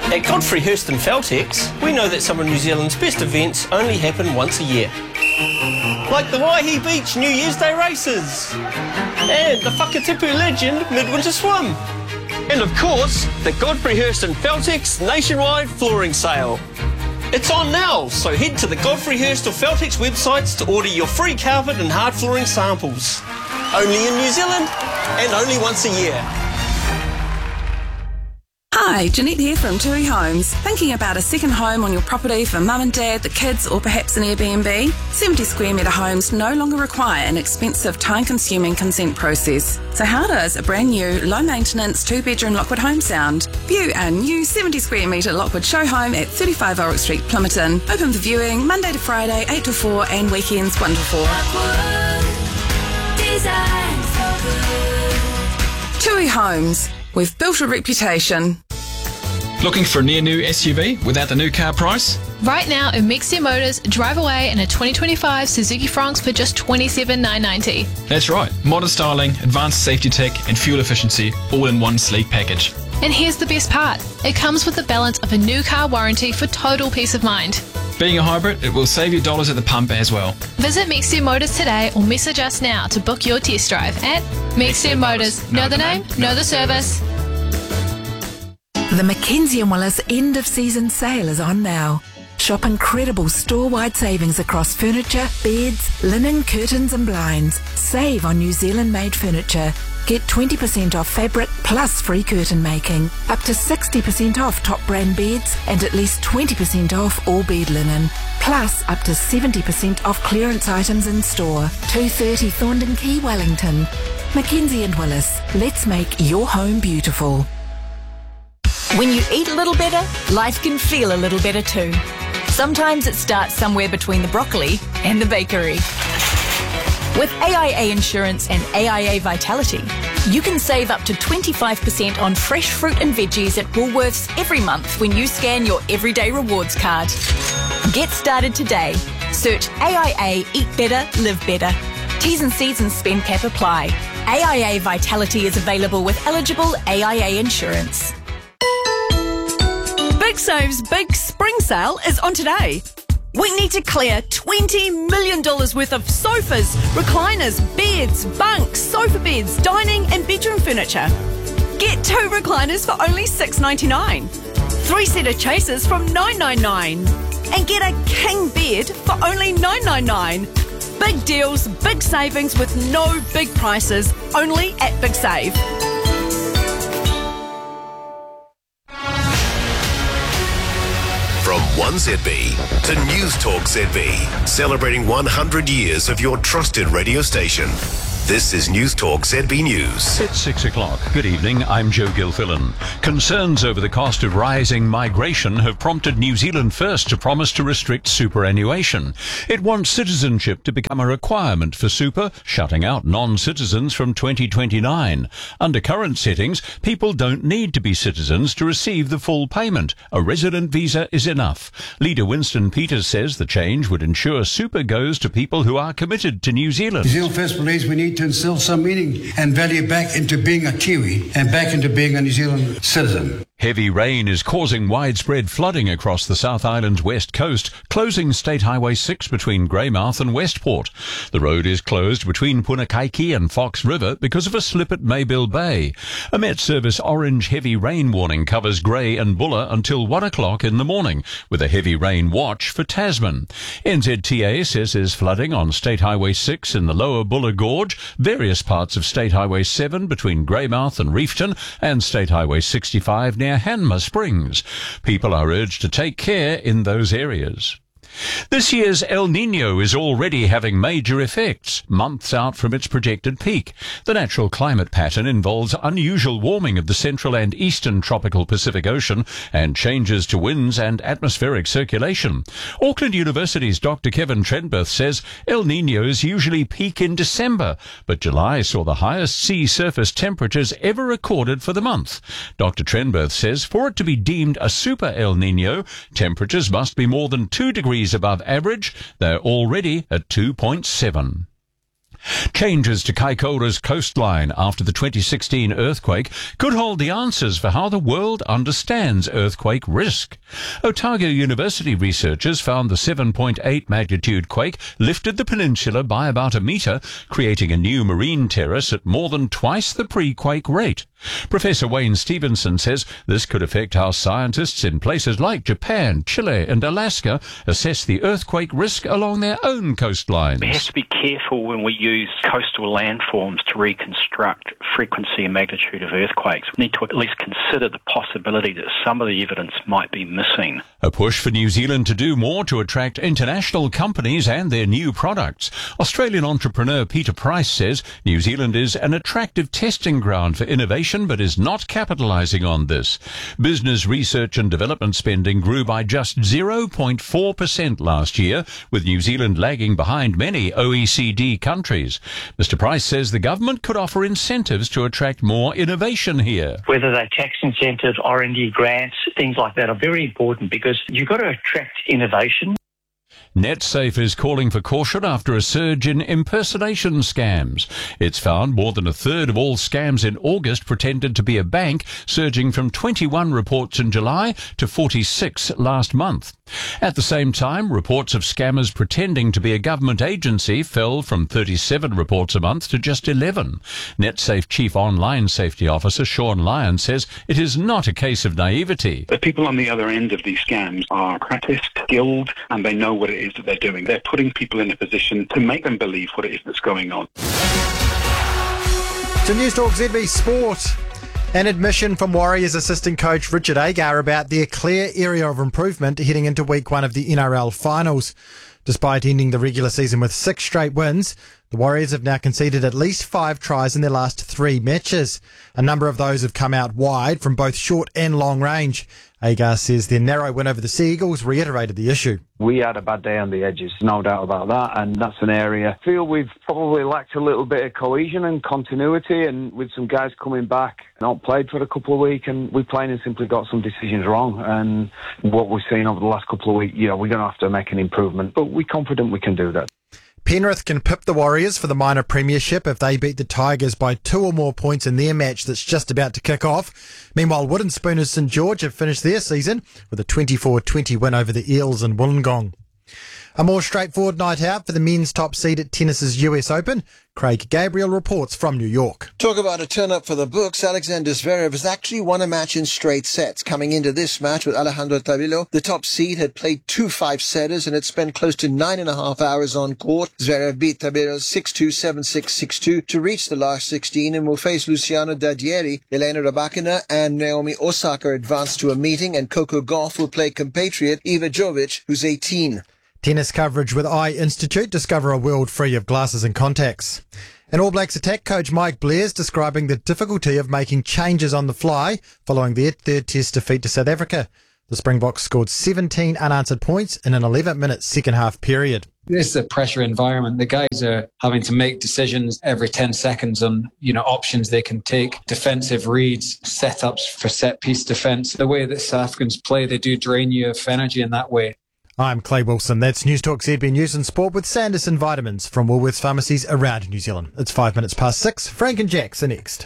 At Godfrey Hirst and Feltex, we know that some of New Zealand's best events only happen once a year. Like the Waihi Beach New Year's Day races, and the Whakatipu Legend Midwinter Swim. And of course, the Godfrey Hirst and Feltex nationwide flooring sale. It's on now, so head to the Godfrey Hirst or Feltex websites to order your free carpet and hard flooring samples. Only in New Zealand, and only once a year. Hi, Jeanette here from Tui Homes. Thinking about a second home on your property for mum and dad, the kids, or perhaps an Airbnb? 70 square metre homes no longer require an expensive, time-consuming consent process. So how does a brand new, low-maintenance, two-bedroom Lockwood home sound? View our new 70 square metre Lockwood show home at 35 Ulrich Street, Plumerton. Open for viewing Monday to Friday, 8 to 4, and weekends 1 to 4. Tui Homes. We've built a reputation. Looking for a near-new SUV without the new car price? Right now at Mexia Motors, drive away in a 2025 Suzuki Franx for just $27,990. That's right. Modern styling, advanced safety tech and fuel efficiency all in one sleek package. And here's the best part. It comes with the balance of a new car warranty for total peace of mind. Being a hybrid, it will save you dollars at the pump as well. Visit Mexia Motors today or message us now to book your test drive at Mexia Motors. Know the name, know the service. The Mackenzie & Willis end of season sale is on now. Shop incredible store-wide savings across furniture, beds, linen, curtains and blinds. Save on New Zealand-made furniture. Get 20% off fabric plus free curtain making. Up to 60% off top brand beds and at least 20% off all bed linen. Plus up to 70% off clearance items in store. 230 Thorndon Quay, Wellington. Mackenzie & Willis. Let's make your home beautiful. When you eat a little better, life can feel a little better too. Sometimes it starts somewhere between the broccoli and the bakery. With AIA Insurance and AIA Vitality, you can save up to 25% on fresh fruit and veggies at Woolworths every month when you scan your Everyday Rewards card. Get started today. Search AIA Eat Better, Live Better. T's and C's and spend cap apply. AIA Vitality is available with eligible AIA insurance. Big Save's big spring sale is on today. We need to clear $20 million worth of sofas, recliners, beds, bunks, sofa beds, dining and bedroom furniture. Get 2 recliners for only $6.99. 3-seater chasers from $9.99. And get a king bed for only $9.99. Big deals, big savings with no big prices, only at Big Save. From 1ZB to News Talk ZB, celebrating 100 years of your trusted radio station. This is News Talk ZB News. It's 6 o'clock. Good evening, I'm Joe Gilfillan. Concerns over the cost of rising migration have prompted New Zealand First to promise to restrict superannuation. It wants citizenship to become a requirement for super, shutting out non-citizens from 2029. Under current settings, people don't need to be citizens to receive the full payment. A resident visa is enough. Leader Winston Peters says the change would ensure super goes to people who are committed to New Zealand. New Zealand First believes we need to instill some meaning and value back into being a Kiwi and back into being a New Zealand citizen. Heavy rain is causing widespread flooding across the South Island's west coast, closing State Highway 6 between Greymouth and Westport. The road is closed between Punakaiki and Fox River because of a slip at Maybill Bay. A Met Service orange heavy rain warning covers Grey and Buller until 1 o'clock in the morning, with a heavy rain watch for Tasman. NZTA says there's flooding on State Highway 6 in the lower Buller Gorge, various parts of State Highway 7 between Greymouth and Reefton, and State Highway 65 near Hanmer Springs. People are urged to take care in those areas. This year's El Niño is already having major effects, months out from its projected peak. The natural climate pattern involves unusual warming of the central and eastern tropical Pacific Ocean and changes to winds and atmospheric circulation. Auckland University's Dr. Kevin Trenberth says El Niños usually peak in December, but July saw the highest sea surface temperatures ever recorded for the month. Dr. Trenberth says for it to be deemed a super El Niño, temperatures must be more than 2 degrees above average. They're already at 2.7. Changes to Kaikoura's coastline after the 2016 earthquake could hold the answers for how the world understands earthquake risk. Otago University researchers found the 7.8 magnitude quake lifted the peninsula by about a metre, creating a new marine terrace at more than twice the pre-quake rate. Professor Wayne Stevenson says this could affect how scientists in places like Japan, Chile and Alaska assess the earthquake risk along their own coastlines. We have to be careful when we use coastal landforms to reconstruct frequency and magnitude of earthquakes. We need to at least consider the possibility that some of the evidence might be missing. A push for New Zealand to do more to attract international companies and their new products. Australian entrepreneur Peter Price says New Zealand is an attractive testing ground for innovation but is not capitalising on this. Business research and development spending grew by just 0.4% last year, with New Zealand lagging behind many OECD countries. Mr Price says the government could offer incentives to attract more innovation here. Whether they're tax incentives, R&D grants, things like that are very important because you've got to attract innovation. NetSafe is calling for caution after a surge in impersonation scams. It's found more than a third of all scams in August pretended to be a bank, surging from 21 reports in July to 46 last month. At the same time, reports of scammers pretending to be a government agency fell from 37 reports a month to just 11. NetSafe Chief Online Safety Officer Sean Lyon says it is not a case of naivety. The people on the other end of these scams are practiced, skilled, and they know what it is that they're doing. They're putting people in a position to make them believe what it is that's going on. To News Talk ZB Sport. An admission from Warriors assistant coach Richard Agar about their clear area of improvement heading into week 1 of the NRL finals. Despite ending the regular season with 6 straight wins, the Warriors have now conceded at least 5 tries in their last 3 matches. A number of those have come out wide from both short and long range. Agar says their narrow win over the Sea Eagles reiterated the issue. We had a bad day on the edges, no doubt about that, and that's an area I feel we've probably lacked a little bit of cohesion and continuity, and with some guys coming back, not played for a couple of weeks, and we plain and simply got some decisions wrong, and what we've seen over the last couple of weeks, we're going to have to make an improvement, but we're confident we can do that. Penrith can pip the Warriors for the minor premiership if they beat the Tigers by 2 or more points in their match that's just about to kick off. Meanwhile, Wooden Spooners St George have finished their season with a 24-20 win over the Eels in Wollongong. A more straightforward night out for the men's top seed at tennis's US Open. Craig Gabriel reports from New York. Talk about a turn-up for the books. Alexander Zverev has actually won a match in straight sets. Coming into this match with Alejandro Tabilo, the top seed had played 2 5-setters and had spent close to 9.5 hours on court. Zverev beat Tabilo 6-2, 7-6, 6-2 to reach the last 16 and will face Luciano Daddieri. Elena Rybakina and Naomi Osaka advance to a meeting, and Coco Gauff will play compatriot Iva Jovic, who's 18. Tennis coverage with Eye Institute. Discover a world free of glasses and contacts. And All Blacks attack coach Mike Blair's describing the difficulty of making changes on the fly following their third test defeat to South Africa. The Springboks scored 17 unanswered points in an 11-minute second half period. This is a pressure environment. The guys are having to make decisions every 10 seconds on, options they can take, defensive reads, setups for set-piece defence. The way that South Africans play, they do drain you of energy in that way. I'm Clay Wilson. That's News Talk ZB News and Sport with Sanderson Vitamins from Woolworths pharmacies around New Zealand. It's 5 minutes past 6. Frank and Jax are next.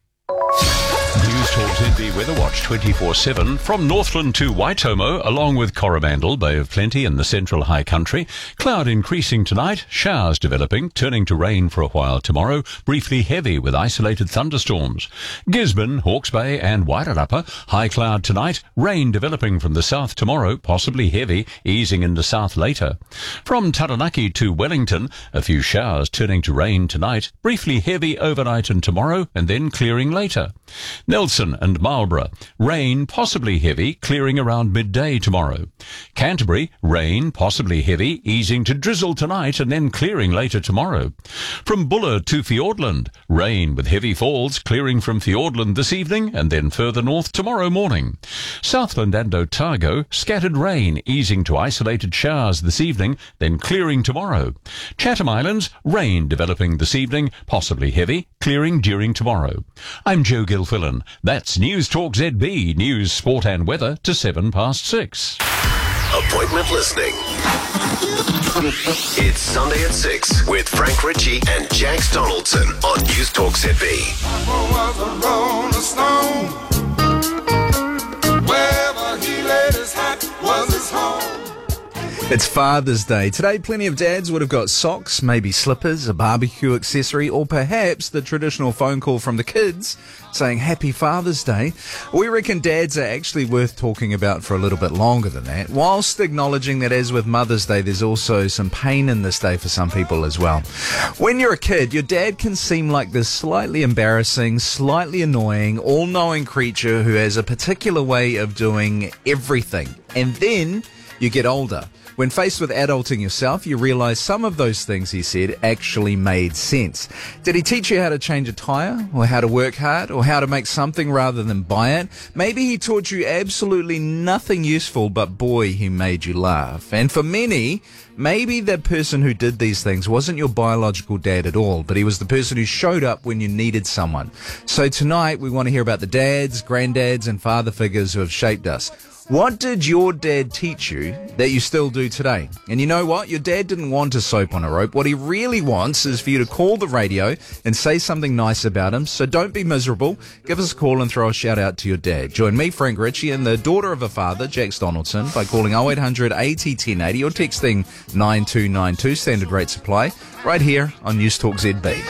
News Talk ZB Weather Watch 24/7 from Northland to Waitomo, along with Coromandel, Bay of Plenty and the Central High Country. Cloud increasing tonight, showers developing, turning to rain for a while tomorrow, briefly heavy with isolated thunderstorms. Gisborne, Hawke's Bay and Wairarapa, high cloud tonight, rain developing from the south tomorrow, possibly heavy, easing into south later. From Taranaki to Wellington, a few showers turning to rain tonight, briefly heavy overnight and tomorrow, and then clearing later. Nelson and Marlborough, rain possibly heavy, clearing around midday tomorrow. Canterbury, rain possibly heavy, easing to drizzle tonight and then clearing later tomorrow. From Buller to Fiordland, rain with heavy falls, clearing from Fiordland this evening and then further north tomorrow morning. Southland and Otago, scattered rain, easing to isolated showers this evening, then clearing tomorrow. Chatham Islands, rain developing this evening, possibly heavy, clearing during tomorrow. I'm Joe Gilfillan. That's News Talk ZB, news, sport and weather to 6:07. A appointment listening. It's Sunday at 6 with Frank Ritchie and Jax Donaldson on News Talk ZB. Was a rolling stone. Wherever he laid his hat was his home. It's Father's Day. Today, plenty of dads would have got socks, maybe slippers, a barbecue accessory, or perhaps the traditional phone call from the kids saying Happy Father's Day. We reckon dads are actually worth talking about for a little bit longer than that, whilst acknowledging that as with Mother's Day, there's also some pain in this day for some people as well. When you're a kid, your dad can seem like this slightly embarrassing, slightly annoying, all-knowing creature who has a particular way of doing everything. And then you get older. When faced with adulting yourself, you realise some of those things he said actually made sense. Did he teach you how to change a tyre, or how to work hard, or how to make something rather than buy it? Maybe he taught you absolutely nothing useful, but boy, he made you laugh. And for many, maybe the person who did these things wasn't your biological dad at all, but he was the person who showed up when you needed someone. So tonight, we want to hear about the dads, granddads, and father figures who have shaped us. What did your dad teach you that you still do today? And you know what? Your dad didn't want a soap on a rope. What he really wants is for you to call the radio and say something nice about him. So don't be miserable. Give us a call and throw a shout out to your dad. Join me, Frank Ritchie, and the daughter of a father, Jax Donaldson, by calling 0800 80 1080 or texting 9292, standard rate supply, right here on News Talk ZB.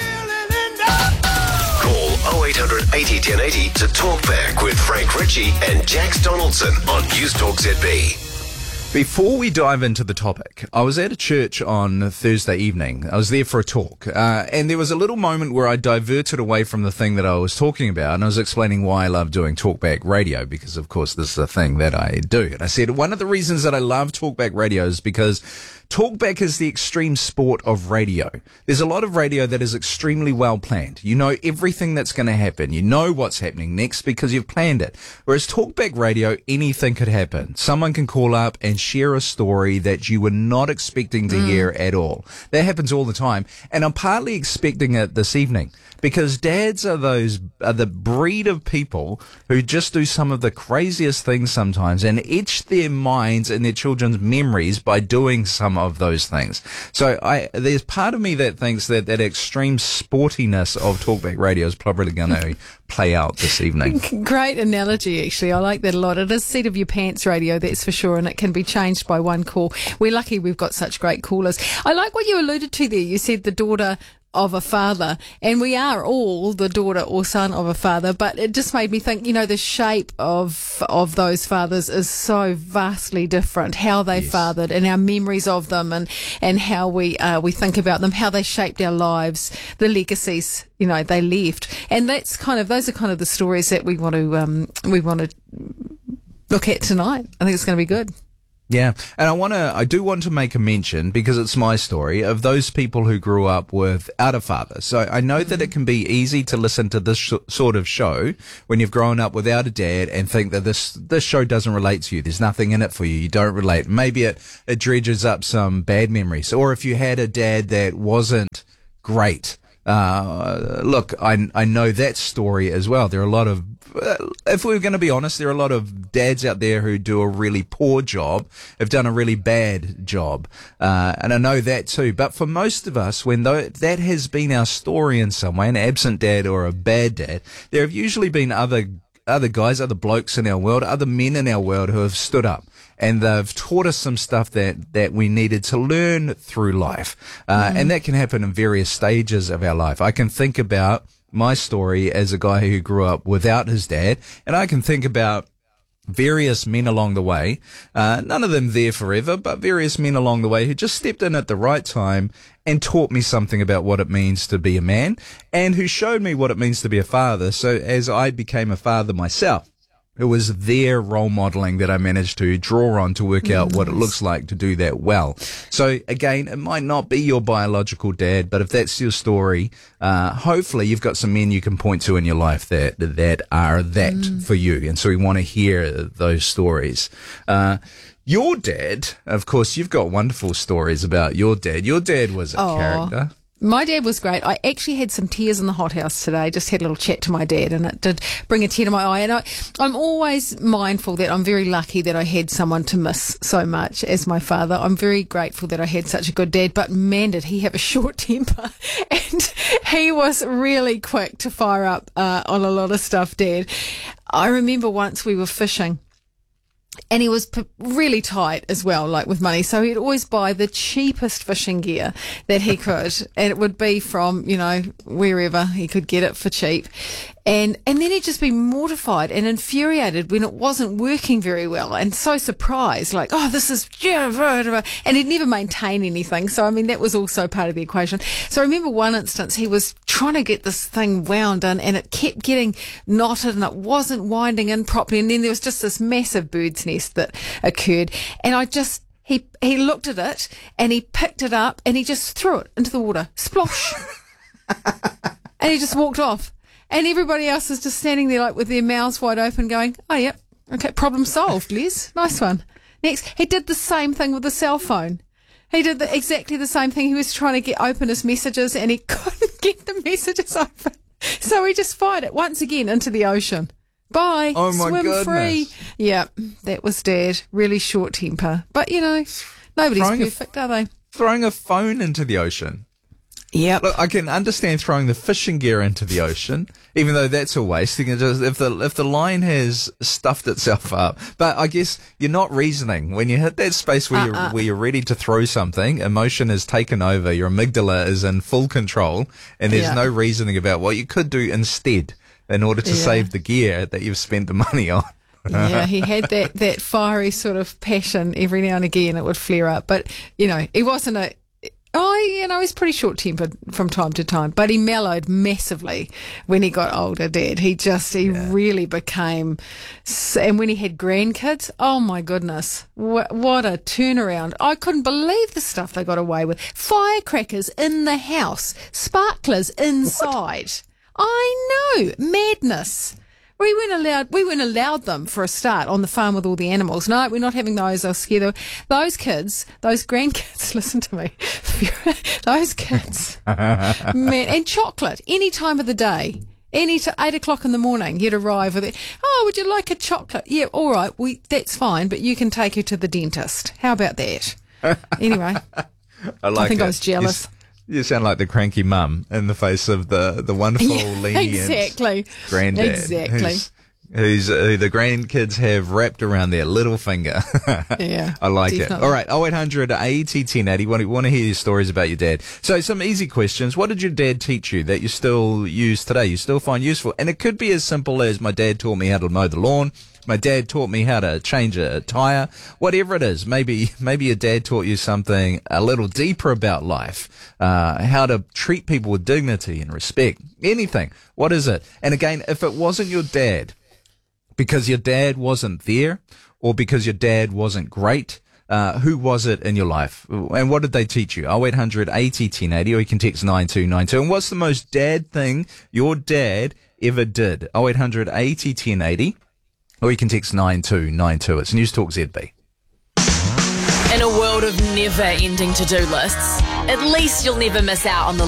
0800 80 1080 to talk back with Frank Ritchie and Jax Donaldson on News Talk ZB. Before we dive into the topic, I was at a church on Thursday evening. I was there for a talk, and there was a little moment where I diverted away from the thing that I was talking about, and I was explaining why I love doing talkback radio, because of course this is a thing that I do. And I said one of the reasons that I love talkback radio is because talkback is the extreme sport of radio. There's a lot of radio that is extremely well planned. You know everything that's going to happen. You know what's happening next because you've planned it. Whereas talkback radio, anything could happen. Someone can call up and share a story that you were not expecting to hear at all. That happens all the time. And I'm partly expecting it this evening because dads are the breed of people who just do some of the craziest things sometimes and etch their minds and their children's memories by doing some of those things. So there's part of me that thinks that extreme sportiness of talkback radio is probably going to play out this evening. Great analogy, actually. I like that a lot. It is seat of your pants radio, that's for sure, and it can be changed by one call. We're lucky we've got such great callers. I like what you alluded to there. You said the daughter of a father, and we are all the daughter or son of a father, but it just made me think, you know, the shape of those fathers is so vastly different, how they fathered and our memories of them and how we think about them, how they shaped our lives, the legacies, you know, they left. And those are kind of the stories that we want to look at tonight. I think it's going to be good. Yeah, and I do want to make a mention, because it's my story, of those people who grew up without a father. So I know that it can be easy to listen to this sort of show when you've grown up without a dad and think that this show doesn't relate to you. There's nothing in it for you. You don't relate. Maybe it dredges up some bad memories. Or if you had a dad that wasn't great. Look, I know that story as well. There are a lot of, if we're going to be honest, there are a lot of dads out there who do a really poor job, have done a really bad job. And I know that too. But for most of us, when that has been our story in some way, an absent dad or a bad dad, there have usually been other guys, other blokes in our world, other men in our world who have stood up. And they've taught us some stuff that we needed to learn through life. And that can happen in various stages of our life. I can think about my story as a guy who grew up without his dad, and I can think about various men along the way, none of them there forever, but various men along the way who just stepped in at the right time and taught me something about what it means to be a man, and who showed me what it means to be a father. So as I became a father myself, it was their role modeling that I managed to draw on to work out what it looks like to do that well. So again, it might not be your biological dad, but if that's your story, hopefully you've got some men you can point to in your life that are that for you. And so we want to hear those stories. Your dad, of course, you've got wonderful stories about your dad. Your dad was a character. My dad was great. I actually had some tears in the hothouse today. Just had a little chat to my dad, and it did bring a tear to my eye. And I'm always mindful that I'm very lucky that I had someone to miss so much as my father. I'm very grateful that I had such a good dad, but man, did he have a short temper. And he was really quick to fire up on a lot of stuff, Dad. I remember once we were fishing, and he was really tight as well, like with money. So he'd always buy the cheapest fishing gear that he could. And it would be from, wherever he could get it for cheap. And then he'd just be mortified and infuriated when it wasn't working very well, and so surprised, like, oh, this is, and he'd never maintain anything. So, that was also part of the equation. So I remember one instance, he was trying to get this thing wound in, and it kept getting knotted, and it wasn't winding in properly. And then there was just this massive bird's nest that occurred. And he looked at it, and he picked it up, and he just threw it into the water. Splosh. And he just walked off. And everybody else is just standing there like with their mouths wide open going, oh, yeah, okay, problem solved, Les. Nice one. Next, he did the same thing with the cell phone. He did exactly the same thing. He was trying to open his messages, and he couldn't get the messages open. So he just fired it once again into the ocean. Bye. Oh, my Swim goodness. free. Yeah, that was Dad. Really short temper. But, nobody's perfect, are they? Throwing a phone into the ocean. Yeah. Look, I can understand throwing the fishing gear into the ocean, even though that's a waste. If the line has stuffed itself up, but I guess you're not reasoning when you hit that space where you're ready to throw something. Emotion is taken over. Your amygdala is in full control, and there's no reasoning about what you could do instead in order to save the gear that you've spent the money on. Yeah, he had that fiery sort of passion every now and again. It would flare up, but he wasn't he's pretty short-tempered from time to time, but he mellowed massively when he got older, Dad. He really became, and when he had grandkids, oh my goodness, what a turnaround. I couldn't believe the stuff they got away with. Firecrackers in the house, sparklers inside. What? I know, madness. We weren't allowed them for a start on the farm with all the animals. No, we're not having those. They'll scare them. Those kids, those grandkids, listen to me. Those kids. Man, and chocolate, any time of the day. 8 o'clock in the morning, you'd arrive with it. Oh, would you like a chocolate? Yeah, all right. That's fine, but you can take her to the dentist. How about that? Anyway. I think I was jealous. You sound like the cranky mum in the face of the wonderful, lenient granddad. Exactly. Who's the grandkids have wrapped around their little finger. Yeah. I like definitely. it. All right, 0800 80 1080. Want to hear your stories about your dad. So some easy questions. What did your dad teach you that you still use today, you still find useful? And it could be as simple as my dad taught me how to mow the lawn. My dad taught me how to change a tire. Whatever it is, maybe your dad taught you something a little deeper about life, how to treat people with dignity and respect. Anything. What is it? And again, if it wasn't your dad, because your dad wasn't there, or because your dad wasn't great, who was it in your life? And what did they teach you? 0800 80 1080, or you can text 9292. And what's the most dad thing your dad ever did? 0800 80 1080. Or you can text 9292. It's News Talk ZB. In a world of never-ending to-do lists, at least you'll never miss out on the